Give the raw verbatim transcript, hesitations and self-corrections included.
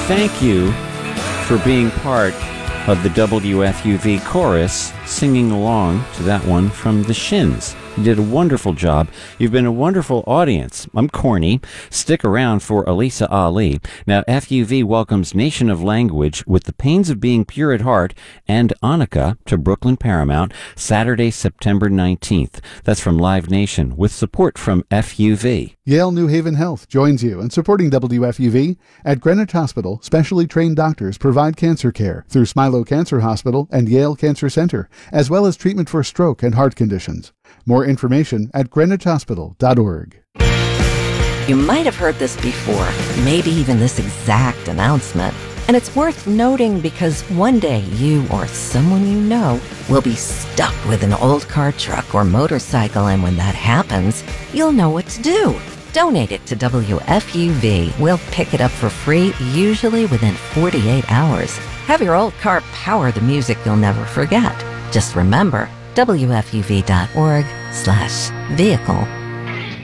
thank you for being part of the W F U V chorus, singing along to that one from the Shins. You did a wonderful job. You've been a wonderful audience. I'm corny. Stick around for Elisa Ali. Now, F U V welcomes Nation of Language with The Pains of Being Pure at Heart and Annika to Brooklyn Paramount Saturday, September nineteenth. That's from Live Nation with support from F U V. Yale New Haven Health joins you in supporting W F U V. At Greenwich Hospital, specially trained doctors provide cancer care through Smilow Cancer Hospital and Yale Cancer Center, as well as treatment for stroke and heart conditions. More information at greenwich hospital dot org. You might have heard this before, maybe even this exact announcement. And it's worth noting because one day you or someone you know will be stuck with an old car, truck, or motorcycle, and when that happens, you'll know what to do. Donate it to W F U V. We'll pick it up for free, usually within forty-eight hours. Have your old car power the music you'll never forget. Just remember, W F U V dot org slash vehicle